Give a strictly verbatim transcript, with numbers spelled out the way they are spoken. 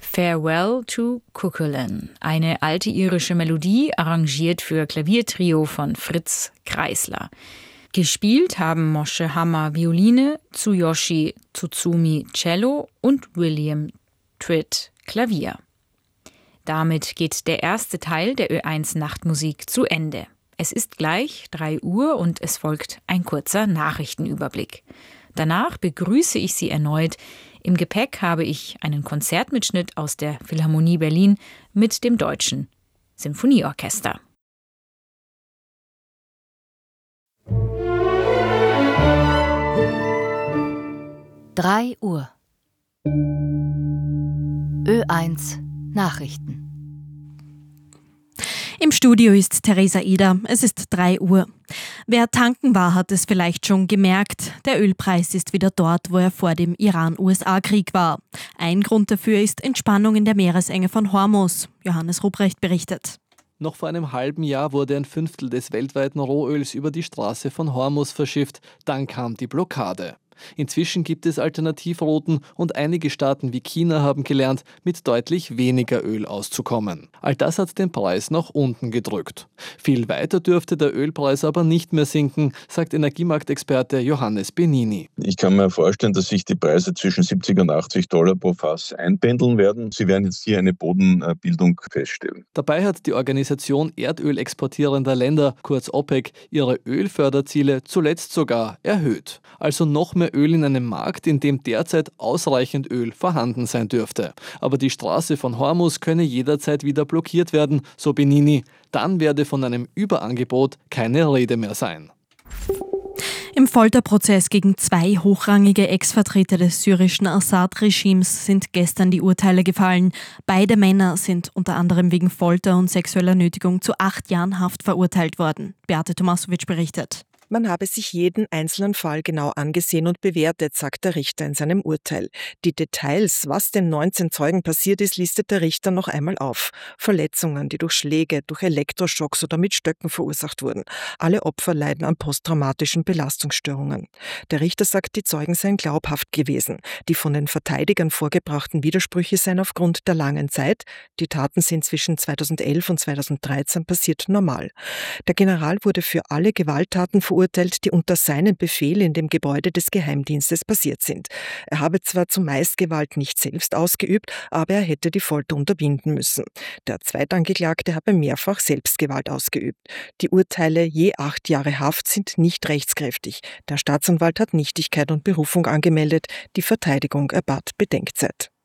Farewell to Cuchulainn, eine alte irische Melodie, arrangiert für Klaviertrio von Fritz Kreisler. Gespielt haben Moshe Hammer Violine, Tsuyoshi Tsutsumi Cello und William Tritt Klavier. Damit geht der erste Teil der Ö eins Nachtmusik zu Ende. Es ist gleich drei Uhr und es folgt ein kurzer Nachrichtenüberblick. Danach begrüße ich Sie erneut. Im Gepäck habe ich einen Konzertmitschnitt aus der Philharmonie Berlin mit dem Deutschen Symphonieorchester. drei Uhr. Ö eins Nachrichten. Im Studio ist Theresa Eder. Es ist drei Uhr. Wer tanken war, hat es vielleicht schon gemerkt. Der Ölpreis ist wieder dort, wo er vor dem Iran-U S A-Krieg war. Ein Grund dafür ist Entspannung in der Meeresenge von Hormuz. Johannes Ruprecht berichtet. Noch vor einem halben Jahr wurde ein Fünftel des weltweiten Rohöls über die Straße von Hormuz verschifft. Dann kam die Blockade. Inzwischen gibt es Alternativrouten und einige Staaten wie China haben gelernt, mit deutlich weniger Öl auszukommen. All das hat den Preis nach unten gedrückt. Viel weiter dürfte der Ölpreis aber nicht mehr sinken, sagt Energiemarktexperte Johannes Benini. Ich kann mir vorstellen, dass sich die Preise zwischen siebzig und achtzig Dollar pro Fass einpendeln werden. Sie werden jetzt hier eine Bodenbildung feststellen. Dabei hat die Organisation erdölexportierender Länder, kurz OPEC, ihre Ölförderziele zuletzt sogar erhöht. Also noch mehr Öl in einem Markt, in dem derzeit ausreichend Öl vorhanden sein dürfte. Aber die Straße von Hormuz könne jederzeit wieder blockiert werden, so Benini. Dann werde von einem Überangebot keine Rede mehr sein. Im Folterprozess gegen zwei hochrangige Ex-Vertreter des syrischen Assad-Regimes sind gestern die Urteile gefallen. Beide Männer sind unter anderem wegen Folter und sexueller Nötigung zu acht Jahren Haft verurteilt worden. Beate Tomasovic berichtet. Man habe sich jeden einzelnen Fall genau angesehen und bewertet, sagt der Richter in seinem Urteil. Die Details, was den neunzehn Zeugen passiert ist, listet der Richter noch einmal auf. Verletzungen, die durch Schläge, durch Elektroschocks oder mit Stöcken verursacht wurden. Alle Opfer leiden an posttraumatischen Belastungsstörungen. Der Richter sagt, die Zeugen seien glaubhaft gewesen. Die von den Verteidigern vorgebrachten Widersprüche seien aufgrund der langen Zeit, die Taten sind zwischen zweitausendelf und zweitausenddreizehn passiert, normal. Der General wurde für alle Gewalttaten verurteilt, urteilt, die unter seinem Befehl in dem Gebäude des Geheimdienstes passiert sind. Er habe zwar zumeist Gewalt nicht selbst ausgeübt, aber er hätte die Folter unterbinden müssen. Der Zweitangeklagte habe mehrfach Selbstgewalt ausgeübt. Die Urteile je acht Jahre Haft sind nicht rechtskräftig. Der Staatsanwalt hat Nichtigkeit und Berufung angemeldet. Die Verteidigung erbat Bedenkzeit.